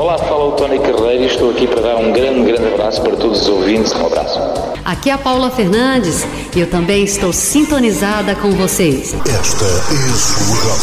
Olá, fala o Tony Carreiro e estou aqui para dar um grande abraço para todos os ouvintes. Um abraço. Aqui é a Paula Fernandes e eu também estou sintonizada com vocês. Esta é a sua rádio.